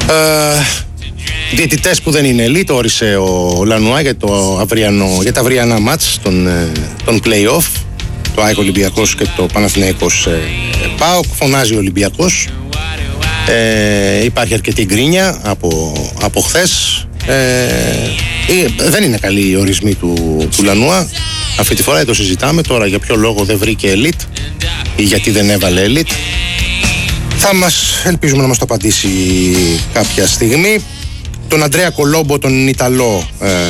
Διαιτητές που δεν είναι elite όρισε ο Λανουά για τα αυριανά μάτς των play-off, το ΑΕΚ Ολυμπιακός και το Παναθηναϊκός ΠΑΟΚ. Φωνάζει ο Ολυμπιακός, υπάρχει αρκετή γκρίνια από χθες. Δεν είναι καλοί οι ορισμοί του Λανουά. Αυτή τη φορά το συζητάμε τώρα για ποιο λόγο δεν βρήκε elite ή γιατί δεν έβαλε elite. Ελπίζουμε να μας το απαντήσει κάποια στιγμή. Τον Αντρέα Κολόμπο, τον Ιταλό,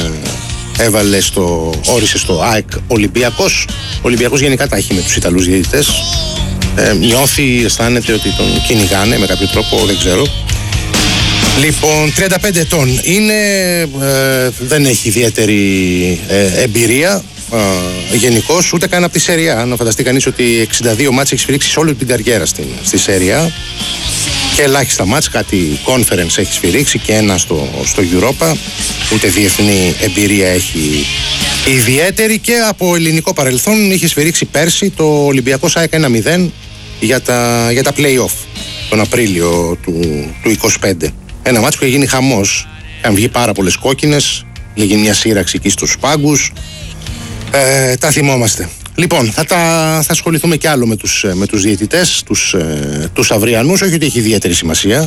όρισε στο ΑΕΚ Ολυμπιακός. Ο Ολυμπιακός γενικά τα έχει με τους Ιταλούς διαιτητές. Νιώθει, αισθάνεται ότι τον κυνηγάνε με κάποιο τρόπο, δεν ξέρω. Λοιπόν, 35 ετών είναι, δεν έχει ιδιαίτερη εμπειρία γενικώς, ούτε καν από τη Σέρια Α. Να φανταστεί κανείς ότι 62 μάτς έχει σφυρίξει σε όλη την καριέρα στη Σέρια Α. Και ελάχιστα μάτς, κάτι conference έχει σφυρίξει και ένα στο Europa. Ούτε διεθνή εμπειρία έχει ιδιαίτερη, και από ελληνικό παρελθόν είχε σφυρίξει πέρσι το Ολυμπιακός ΑΕΚ 1-0 για τα play-off τον Απρίλιο του 25. Ένα μάτς που είχε γίνει χαμός, είχαν βγει πάρα πολλές κόκκινες, είχε γίνει μια σύραξη εκεί στους πάγκους. Τα θυμόμαστε. Λοιπόν, θα ασχοληθούμε κι άλλο με τους διαιτητές, τους αυριανούς, όχι ότι έχει ιδιαίτερη σημασία,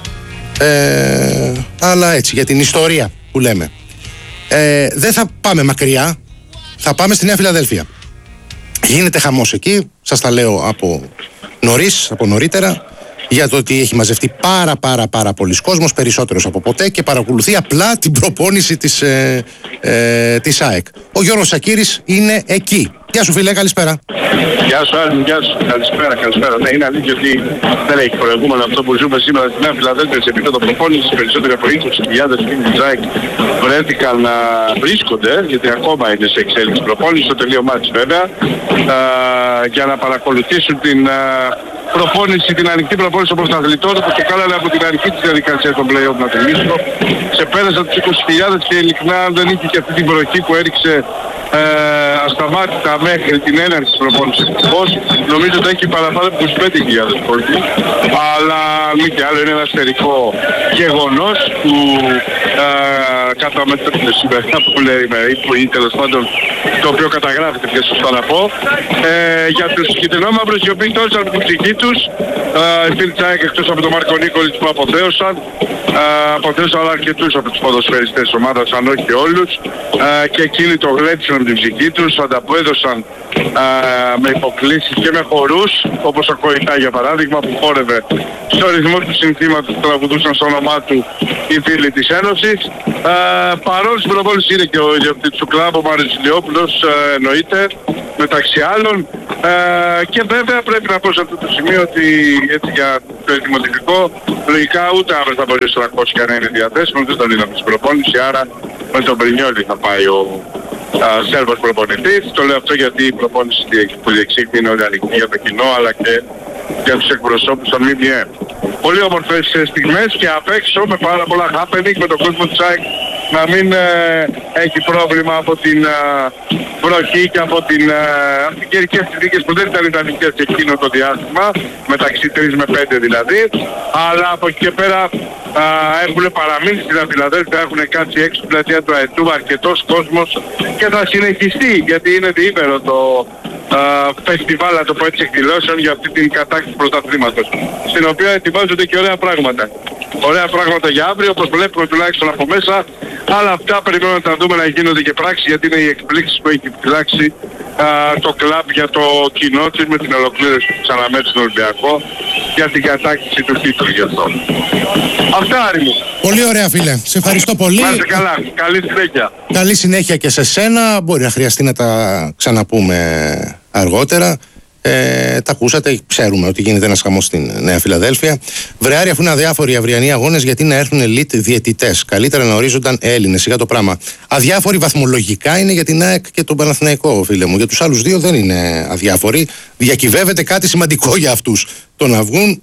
αλλά έτσι, για την ιστορία που λέμε. Δεν θα πάμε μακριά, θα πάμε στη Νέα Φιλαδέλφια. Γίνεται χαμός εκεί, σας τα λέω από νωρίτερα, για το ότι έχει μαζευτεί πάρα πολλοί κόσμος, περισσότερος από ποτέ, και παρακολουθεί απλά την προπόνηση της ΑΕΚ. Ο Γιώργος Σακύρης είναι εκεί. Γεια σου φίλε, καλησπέρα. Γεια σου Άρη, γεια σου. Καλησπέρα. Ναι, είναι αλήθεια ότι δεν έχει προηγούμενο αυτό που ζούμε σήμερα στην Νέα Φιλαδέλφια σε επίπεδο προπόνησης. Περισσότεροι από 20.000 φίλοι της ΑΕΚ βρέθηκαν να βρίσκονται, γιατί ακόμα είναι σε εξέλιξη προπόνηση, στο τελείωμά της βέβαια, για να παρακολουθήσουν την προπόνηση, την ανοιχτή προπόνηση των πρωταθλητών, όπως το κάνανε από την αρχή της διαδικασίας των play-off, να θυμίσω. Ξεπέρασαν τους 20.000 και ειλικρινά δεν είχε και αυτή την βροχή που έριξε ασταμάτητα μέχρι την έναρξη της προπόνησης. Νομίζω ότι έχει παραπάνω από 25.000 κόσμοι, αλλά μη και άλλο, είναι ένα σφαιρικό γεγονός που καταμετρώνται σήμερα που λέει, ή τέλος πάντων το οποίο καταγράφεται, και σωστά να πω, για τους κυτρινόμαυρους, οι οποίοι τόρισαν την ψυχή τους. Στην Τσάικ, εκτός από τον Μάρκο Νίκολιτς που αποθέωσαν αλλά αρκετούς από τους ποδοσφαιριστές της ομάδας, αν όχι όλους, και εκείνοι το γλέτησαν την ψυχή τους, ανταπέδωσαν με υποκλήσεις και με χορούς, όπως ο Κοϊτά για παράδειγμα, που χόρευε στο ρυθμό του συνθήματος που τραγουδούσαν στο όνομά του οι φίλοι της Ένωσης. Παρόλο στην προπόνηση είναι και ο ιδιοκτήτης του κλαμπ, ο Μάριος Ηλιόπουλος, εννοείται, μεταξύ άλλων. Και βέβαια πρέπει να πω σε αυτό το σημείο ότι έτσι για το δημοτικό λογικά ούτε αύριο θα μπορεί ο Στρακός να είναι διαθέσιμο, δεν τον είδαμε στην προπόνηση, άρα με τον Πρινιόλη θα πάει ο Σέρβος προπονητής. Το λέω αυτό γιατί η προπόνηση που διεξήχθη είναι όλη ανοιχτή για το κοινό, αλλά και για τους εκπροσώπους των ΜΜΕ. Πολύ όμορφες στιγμές και απ' έξω με πάρα πολλά happening, με τον κόσμο του ΑΕΚ να μην έχει πρόβλημα από την βροχή και από την καιρικές συνθήκες που δεν ήταν ιδανικές εκείνο το διάστημα, μεταξύ 3 με 5 δηλαδή, αλλά από εκεί και πέρα έχουν παραμείνει στην Φιλαδέλφια, έχουν κάτσει έξω στην πλατεία του Αετού αρκετός κόσμος και θα συνεχιστεί, γιατί είναι διήμερο το φεστιβάλ, να το πω έτσι, εκδηλώσεων για αυτή την κατάκτηση πρωταθλήματος, στην οποία ετοιμάζονται και ωραία πράγματα. Ωραία πράγματα για αύριο, όπως βλέπουμε τουλάχιστον από μέσα, αλλά αυτά περιμένουμε να τα δούμε να γίνονται και πράξη, γιατί είναι οι εκπλήξεις που έχει φυλάξει το κλαμπ για το κοινό της με την ολοκλήρωση της αναμέτρησης στον Ολυμπιακό για την κατάκτηση του τίτλου γι' αυτό. Αυτά, Άρη μου. Πολύ ωραία φίλε, σε ευχαριστώ πολύ. Να είστε καλά, καλή συνέχεια. Καλή συνέχεια και σε σένα, μπορεί να χρειαστεί να τα ξαναπούμε αργότερα. Τα ακούσατε, ξέρουμε ότι γίνεται ένας χαμός στην Νέα Φιλαδέλφια. Βρεάρι, αφού είναι αδιάφοροι οι αυριανοί αγώνες, γιατί να έρθουν elite διαιτητές? Καλύτερα να ορίζονταν Έλληνες, σιγά το πράγμα. Αδιάφοροι βαθμολογικά είναι για την ΑΕΚ και τον Παναθηναϊκό, φίλε μου. Για τους άλλους δύο δεν είναι αδιάφοροι. Διακυβεύεται κάτι σημαντικό για αυτούς. Το να βγουν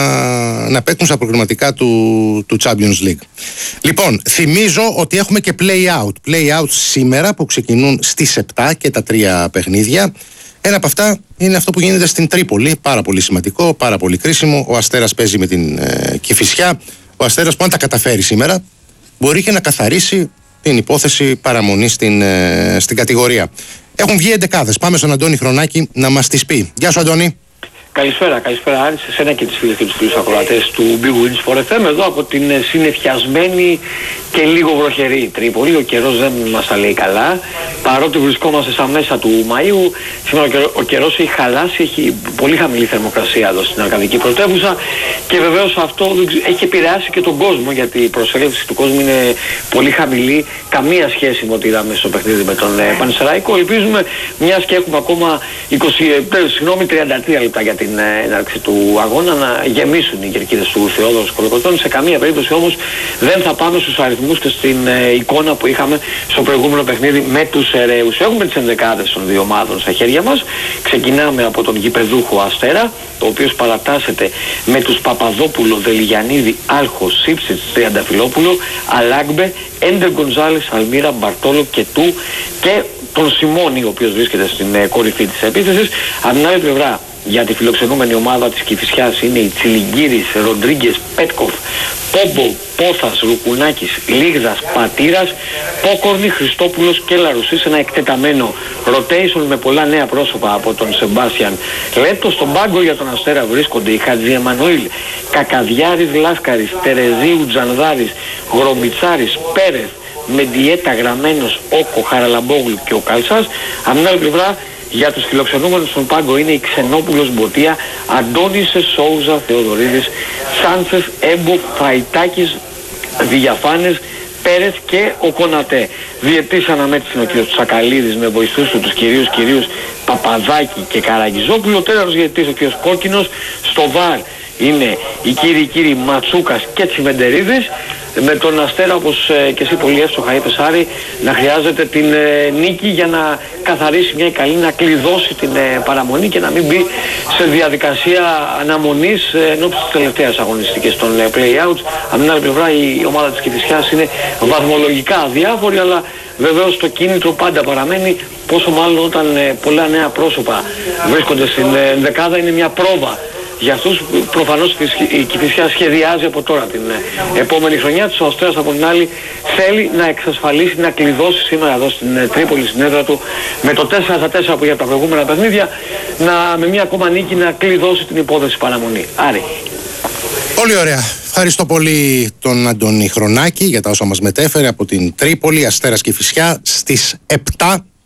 να παίξουν στα προκριματικά του Champions League. Λοιπόν, θυμίζω ότι έχουμε και play-out. Play-out σήμερα που ξεκινούν στις 7 και τα 3 παιχνίδια. Ένα από αυτά είναι αυτό που γίνεται στην Τρίπολη, πάρα πολύ σημαντικό, πάρα πολύ κρίσιμο. Ο Αστέρας παίζει με την Κηφισιά. ο Αστέρας που αν τα καταφέρει σήμερα μπορεί και να καθαρίσει την υπόθεση παραμονή στην κατηγορία. Έχουν βγει 11. Πάμε στον Αντώνη Χρονάκη να μας τις πει. Γεια σου, Αντώνη. Καλησπέρα Άρη, σε σένα και τις φίλες και τους φίλους ακροατές του Big Wins for FM, εδώ από την συννεφιασμένη και λίγο βροχερή Τρίπολη. Ο καιρός δεν μας τα λέει καλά, παρότι βρισκόμαστε στα μέσα του Μαΐου. Σήμερα ο καιρός έχει χαλάσει, έχει πολύ χαμηλή θερμοκρασία εδώ στην Αρκαδική πρωτεύουσα και βεβαίως αυτό έχει επηρεάσει και τον κόσμο, γιατί η προσέλευση του κόσμου είναι πολύ χαμηλή, καμία σχέση με ό,τι είδαμε στο παιχνίδι με τον Πανσεραϊκό. Ελπίζουμε, μιας και έχουμε ακόμα 33 λεπτά για την έναρξη του αγώνα, να γεμίσουν οι κερκίδες του Θεόδωρου Κολοκοτρώνη. Σε καμία περίπτωση όμως δεν θα πάμε στους αριθμούς και στην εικόνα που είχαμε στο προηγούμενο παιχνίδι με τους Εραίους. Έχουμε τις ενδεκάδες των δύο ομάδων στα χέρια μας. Ξεκινάμε από τον γηπεδούχο Αστέρα, ο οποίος παρατάσσεται με τους Παπαδόπουλο, Δελιγιαννίδη, Άλχο, Σίψιτς, Τριανταφυλόπουλο, Αλάγκμπε, Έντερ Γκονζάλες, Αλμύρα, Μπαρτόλο και Του και τον Σιμώνη, ο οποίος βρίσκεται στην κορυφή της επίθεσης. Από την άλλη πλευρά, για τη φιλοξενούμενη ομάδα της Κηφισιάς είναι οι Τσιλιγκύρης, Ροντρίγκες, Πέτκοφ, Πόμπο, Πόθας, Λουκουνάκης, Λίγδας, Πατήρας, Πόκορνη, Χριστόπουλος και Λαρουσής. Ένα εκτεταμένο rotation με πολλά νέα πρόσωπα από τον Σεμπάστιαν Λέτο. Στον πάγκο για τον Αστέρα βρίσκονται οι Χατζη Εμμανουήλ, Κακαδιάρης, Λάσκαρης, Τερεζίου, Τζανδάρης, Γρομιτσάρης, Πέρεθ, Μεντιέτα, Γραμμένος, Όκο, Χαραλαμπόγλου και ο Καλσάς. Από την άλλη πλευρά, για τους φιλοξενούμενους στον πάγκο είναι η Ξενόπουλος, Μποτία, Αντώνης, Σόουζα, Θεοδωρίδης, Σάντσεφ, Έμπο, Φαϊτάκης, Διαφάνες, Πέρεθ και ο Κονατέ. Διετής αναμέτρηση είναι ο κ. Τσακαλίδης με βοηθούς του τους κυρίους Παπαδάκη και Καραγιζόπουλο. Τέλος διετής ο κ. Κόκκινος. Στο ΒΑΡ είναι οι κύριοι Ματσούκας και Τσιμεντερίδης. Με τον Αστέρα, όπως και εσύ πολύ εύστοχα είπες, Άρη, να χρειάζεται την νίκη για να καθαρίσει μια καλή, να κλειδώσει την παραμονή και να μην μπει σε διαδικασία αναμονής ενώπιση της τελευταίας αγωνιστικής των play-outs. Από την άλλη πλευρά η ομάδα της Κηφισιάς είναι βαθμολογικά αδιάφορη, αλλά βεβαίως το κίνητρο πάντα παραμένει, πόσο μάλλον όταν πολλά νέα πρόσωπα βρίσκονται στην δεκάδα. Είναι μια πρόβα για αυτούς. Προφανώς η Κηφισιά σχεδιάζει από τώρα την επόμενη χρονιά της. Ο Αστέρας από την άλλη θέλει να εξασφαλίσει, να κλειδώσει σήμερα εδώ στην Τρίπολη, στην έδρα του, με το 4-4 που για τα προηγούμενα παιχνίδια, με μια ακόμα νίκη να κλειδώσει την υπόθεση παραμονή. Άρη. Πολύ ωραία. Ευχαριστώ πολύ τον Αντώνη Χρονάκη για τα όσα μας μετέφερε από την Τρίπολη. Αστέρας Κηφισιά στις 7